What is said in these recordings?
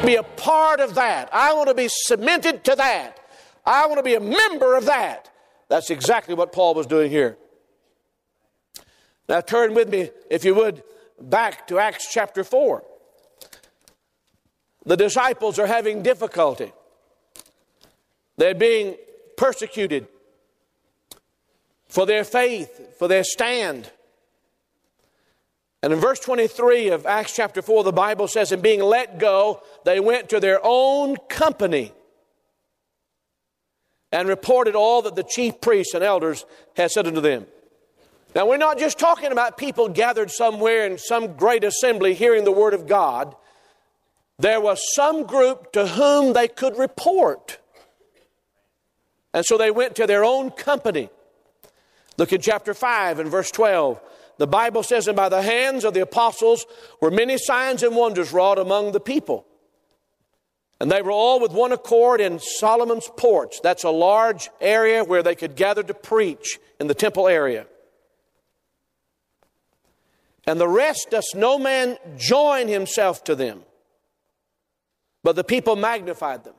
be a part of that. I want to be cemented to that. I want to be a member of that. That's exactly what Paul was doing here. Now turn with me, if you would, back to Acts chapter 4. The disciples are having difficulty. They're being persecuted for their faith, for their stand. And in verse 23 of Acts chapter 4, the Bible says, "And being let go, they went to their own company and reported all that the chief priests and elders had said unto them." Now, we're not just talking about people gathered somewhere in some great assembly hearing the Word of God. There was some group to whom they could report. And so they went to their own company. Look at chapter 5 and verse 12. The Bible says, "And by the hands of the apostles were many signs and wonders wrought among the people. And they were all with one accord in Solomon's porch." That's a large area where they could gather to preach in the temple area. "And the rest does no man join himself to them, but the people magnified them.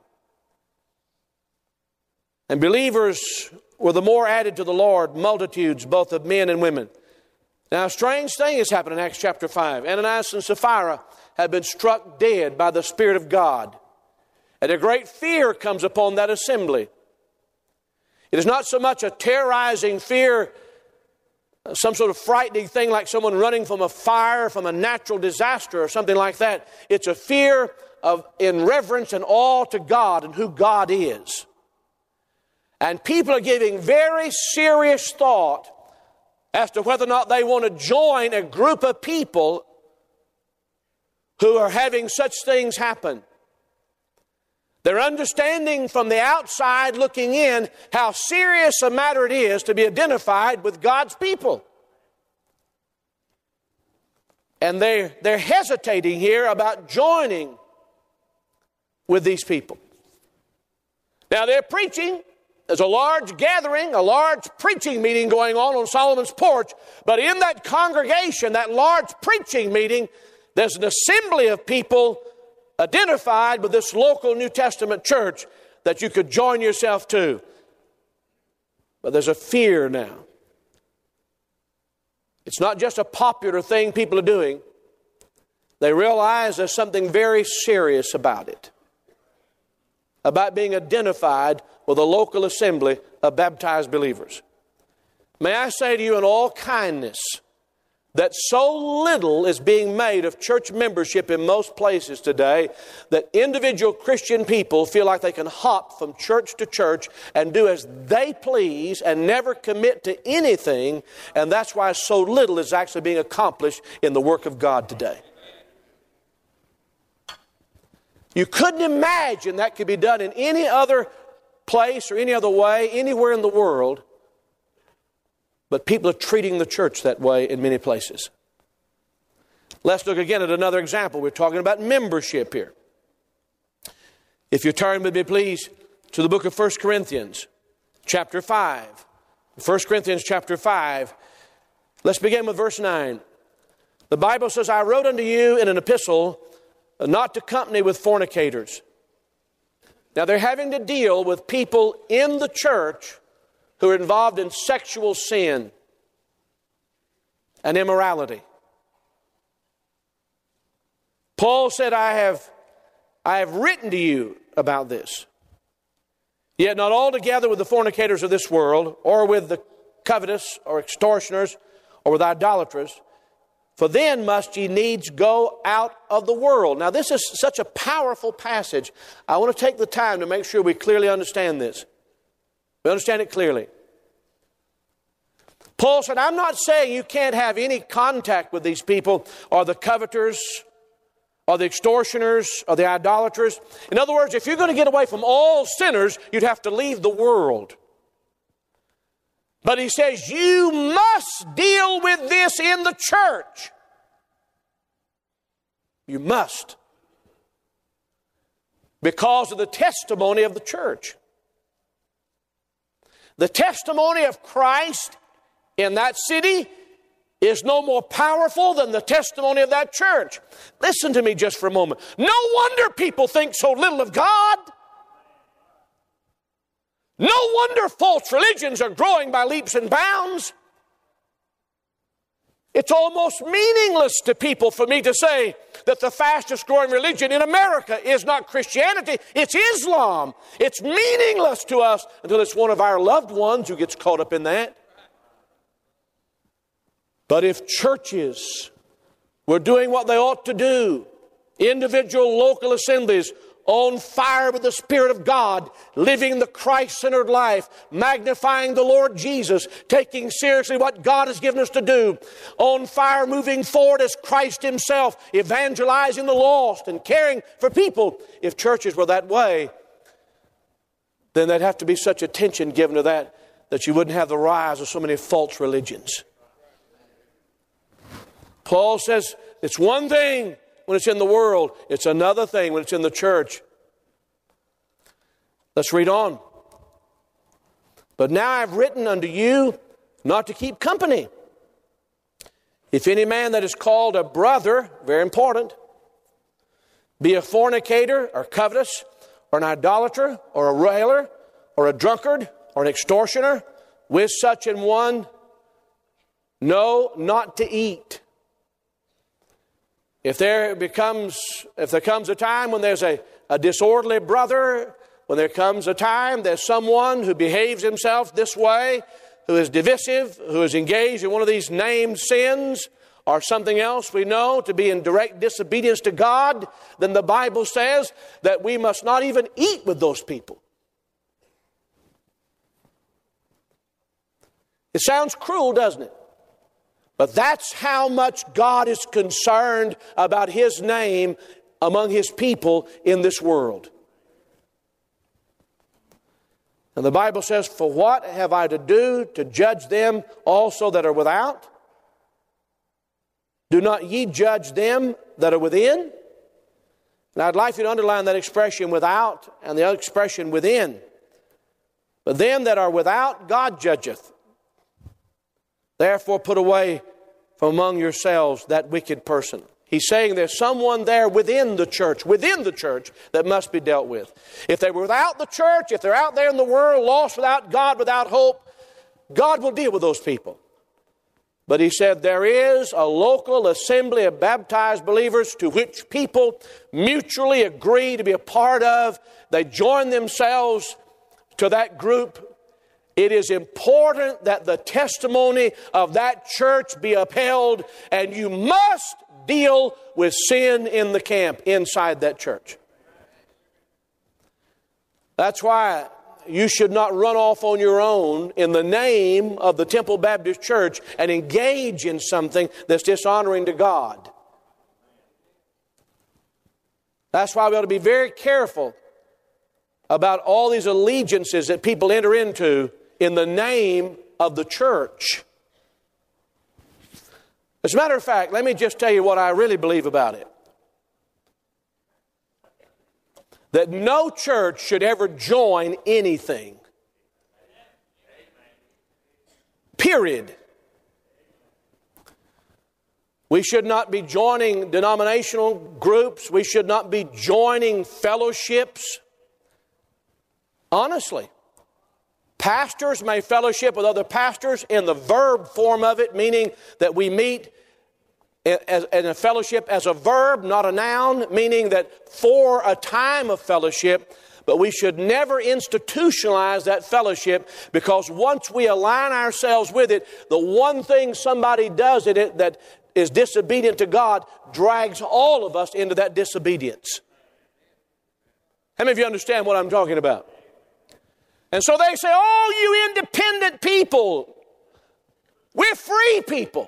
And believers were the more added to the Lord, multitudes both of men and women." Now a strange thing has happened in Acts chapter 5. Ananias and Sapphira have been struck dead by the Spirit of God. And a great fear comes upon that assembly. It is not so much a terrorizing fear, some sort of frightening thing like someone running from a fire, from a natural disaster or something like that. It's a fear in reverence and awe to God and who God is. And people are giving very serious thought as to whether or not they want to join a group of people who are having such things happen. They're understanding from the outside looking in how serious a matter it is to be identified with God's people. And they're hesitating here about joining with these people. Now they're preaching. There's a large gathering, a large preaching meeting going on Solomon's porch. But in that congregation, that large preaching meeting, there's an assembly of people identified with this local New Testament church that you could join yourself to. But there's a fear now. It's not just a popular thing people are doing. They realize there's something very serious about it, about being identified with a local assembly of baptized believers. May I say to you in all kindness that so little is being made of church membership in most places today that individual Christian people feel like they can hop from church to church and do as they please and never commit to anything, and that's why so little is actually being accomplished in the work of God today. You couldn't imagine that could be done in any other place or any other way, anywhere in the world, but people are treating the church that way in many places. Let's look again at another example. We're talking about membership here. If you turn with me, please, to the book of 1 Corinthians, chapter 5. 1 Corinthians, chapter 5. Let's begin with verse 9. The Bible says, "I wrote unto you in an epistle not to company with fornicators." Now they're having to deal with people in the church who are involved in sexual sin and immorality. Paul said, I have written to you about this. Yet not altogether with the fornicators of this world, or with the covetous, or extortioners, or with idolaters, for then must ye needs go out of the world. Now this is such a powerful passage. I want to take the time to make sure we clearly understand this. We understand it clearly. Paul said, I'm not saying you can't have any contact with these people, or the coveters, or the extortioners, or the idolaters. In other words, if you're going to get away from all sinners, you'd have to leave the world. But he says, you must deal with this in the church. You must. Because of the testimony of the church. The testimony of Christ in that city is no more powerful than the testimony of that church. Listen to me just for a moment. No wonder people think so little of God. No wonder false religions are growing by leaps and bounds. It's almost meaningless to people for me to say that the fastest growing religion in America is not Christianity, it's Islam. It's meaningless to us until it's one of our loved ones who gets caught up in that. But if churches were doing what they ought to do, individual local assemblies on fire with the Spirit of God, living the Christ-centered life, magnifying the Lord Jesus, taking seriously what God has given us to do, on fire moving forward as Christ Himself, evangelizing the lost and caring for people. If churches were that way, then there'd have to be such attention given to that you wouldn't have the rise of so many false religions. Paul says it's one thing when it's in the world, it's another thing when it's in the church. Let's read on. But now I've written unto you not to keep company. If any man that is called a brother, very important, be a fornicator or covetous or an idolater or a railer or a drunkard or an extortioner, with such an one, no, not to eat. If there comes a time when there's a disorderly brother, when there comes a time there's someone who behaves himself this way, who is divisive, who is engaged in one of these named sins, or something else we know to be in direct disobedience to God, then the Bible says that we must not even eat with those people. It sounds cruel, doesn't it? But that's how much God is concerned about His name among His people in this world. And the Bible says, for what have I to do to judge them also that are without? Do not ye judge them that are within? And I'd like you to underline that expression without and the other expression within. But them that are without, God judgeth. Therefore put away from among yourselves that wicked person. He's saying there's someone there within the church that must be dealt with. If they were without the church, if they're out there in the world, lost without God, without hope, God will deal with those people. But he said there is a local assembly of baptized believers to which people mutually agree to be a part of. They join themselves to that group. It is important that the testimony of that church be upheld, and you must deal with sin in the camp inside that church. That's why you should not run off on your own in the name of the Temple Baptist Church and engage in something that's dishonoring to God. That's why we ought to be very careful about all these allegiances that people enter into in the name of the church. As a matter of fact, let me just tell you what I really believe about it. That no church should ever join anything. Period. We should not be joining denominational groups. We should not be joining fellowships. Honestly. Pastors may fellowship with other pastors in the verb form of it, meaning that we meet in a fellowship as a verb, not a noun, meaning that for a time of fellowship, but we should never institutionalize that fellowship, because once we align ourselves with it, the one thing somebody does in it that is disobedient to God drags all of us into that disobedience. How many of you understand what I'm talking about? And so they say, oh, you independent people, we're free people.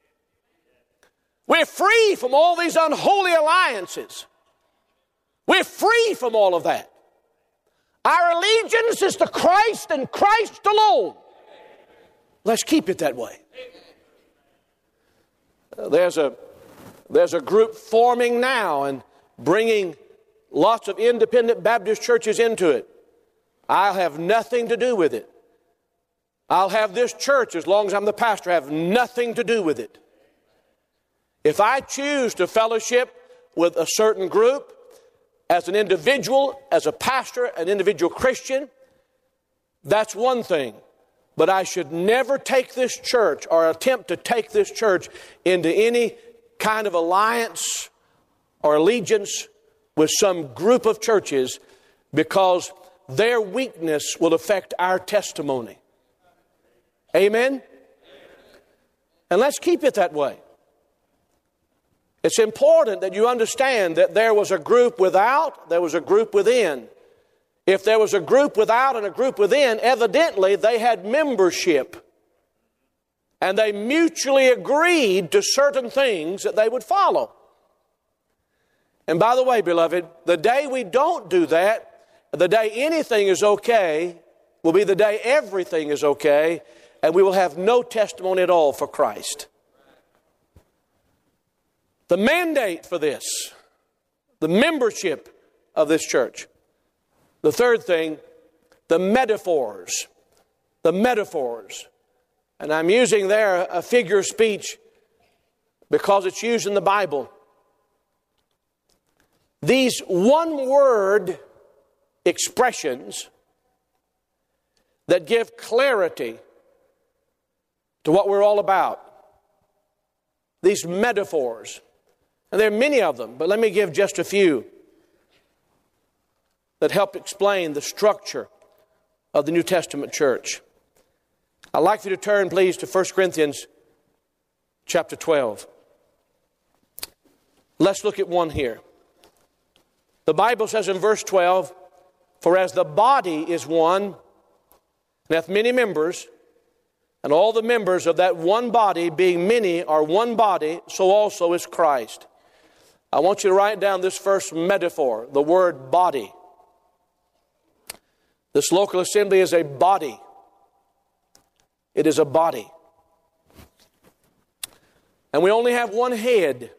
We're free from all these unholy alliances. We're free from all of that. Our allegiance is to Christ and Christ alone. Let's keep it that way. There's a group forming now and bringing lots of independent Baptist churches into it. I'll have nothing to do with it. I'll have this church as long as I'm the pastor, have nothing to do with it. If I choose to fellowship with a certain group, as an individual, as a pastor, an individual Christian, that's one thing. But I should never take this church or attempt to take this church into any kind of alliance or allegiance with some group of churches, because their weakness will affect our testimony. Amen? And let's keep it that way. It's important that you understand that there was a group without, there was a group within. If there was a group without and a group within, evidently they had membership. And they mutually agreed to certain things that they would follow. And by the way, beloved, the day we don't do that, the day anything is okay, will be the day everything is okay, and we will have no testimony at all for Christ. The mandate for this, the membership of this church. The third thing, the metaphors. The metaphors. And I'm using there a figure of speech because it's used in the Bible. These one-word expressions that give clarity to what we're all about. These metaphors. And there are many of them, but let me give just a few that help explain the structure of the New Testament church. I'd like for you to turn, please, to 1 Corinthians chapter 12. Let's look at one here. The Bible says in verse 12, "For as the body is one, and hath many members, and all the members of that one body, being many, are one body, so also is Christ." I want you to write down this first metaphor, the word body. This local assembly is a body. It is a body. And we only have one head.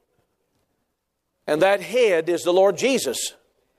And that head is the Lord Jesus.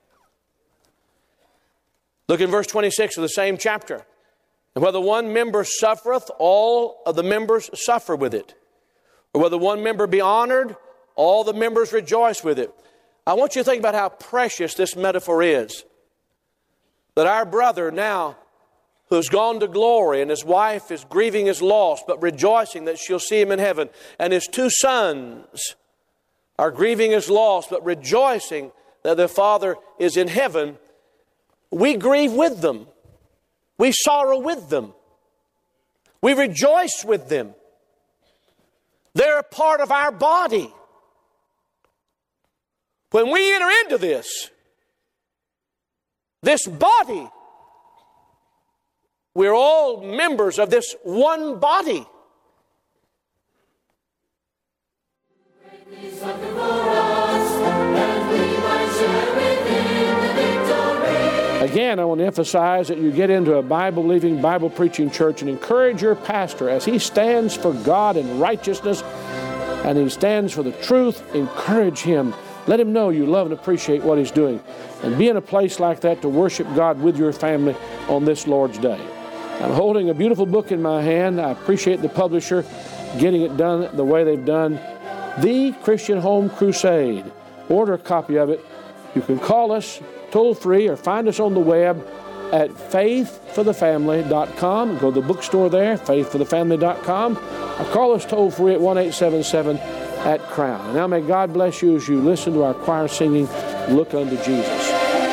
Look in verse 26 of the same chapter. "And whether one member suffereth, all of the members suffer with it. Or whether one member be honored, all the members rejoice with it." I want you to think about how precious this metaphor is. That our brother now, who's gone to glory, and his wife is grieving his loss, but rejoicing that she'll see him in heaven, and his two sons are grieving his loss, but rejoicing that their father is in heaven, we grieve with them. We sorrow with them. We rejoice with them. They're a part of our body. When we enter into this body, we're all members of this one body. Again, I want to emphasize that you get into a Bible-believing, Bible-preaching church and encourage your pastor as he stands for God and righteousness and he stands for the truth. Encourage him. Let him know you love and appreciate what he's doing. And be in a place like that to worship God with your family on this Lord's Day. I'm holding a beautiful book in my hand. I appreciate the publisher getting it done the way they've done. The Christian Home Crusade. Order a copy of it. You can call us toll-free or find us on the web at faithforthefamily.com. Go to the bookstore there, faithforthefamily.com. Or call us toll-free at 1-877 at Crown. And now may God bless you as you listen to our choir singing, "Look Unto Jesus."